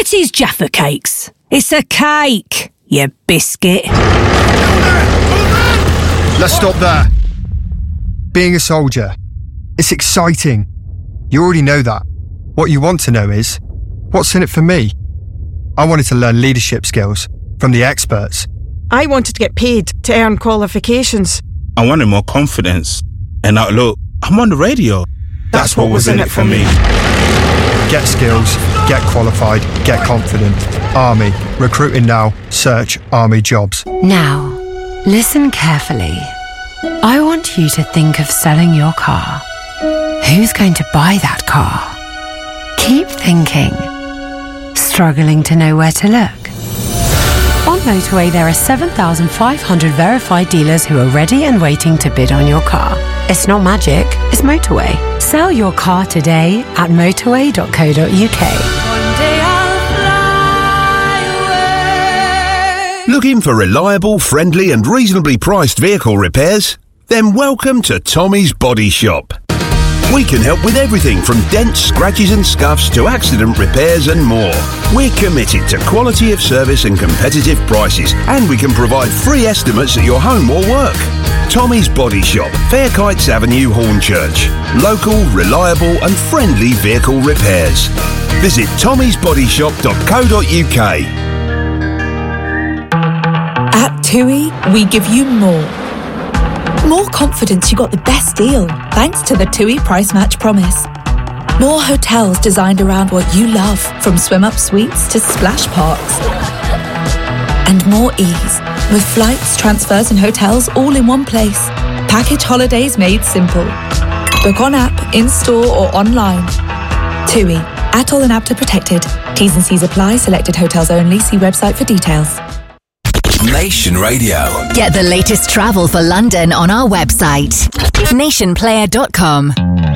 What is Jaffa Cakes? It's a cake, you biscuit. Let's stop there. Being a soldier, it's exciting. You already know that. What you want to know is, what's in it for me? I wanted to learn leadership skills from the experts. I wanted to get paid to earn qualifications. I wanted more confidence. And now look, I'm on the radio. That's what was in it for me. Get skills, get qualified, get confident. Army. Recruiting now. Search Army jobs. Now, listen carefully. I want you to think of selling your car. Who's going to buy that car? Keep thinking. Struggling to know where to look? On Motorway, there are 7,500 verified dealers who are ready and waiting to bid on your car. It's not magic, it's Motorway. Sell your car today at motorway.co.uk. Looking for reliable, friendly and reasonably priced vehicle repairs? Then welcome to Tommy's Body Shop. We can help with everything from dents, scratches and scuffs to accident repairs and more. We're committed to quality of service and competitive prices, and we can provide free estimates at your home or work. Tommy's Body Shop, Fairkites Avenue, Hornchurch. Local, reliable and friendly vehicle repairs. Visit tommysbodyshop.co.uk. At TUI, we give you more. More confidence you got the best deal, thanks to the TUI Price Match Promise. More hotels designed around what you love, from swim-up suites to splash parks. And more ease, with flights, transfers and hotels all in one place. Package holidays made simple. Book on app, in-store or online. TUI, ATOL and APTA protected. T's and C's apply, selected hotels only. See website for details. Nation Radio. Get the latest travel for London on our website, nationplayer.com.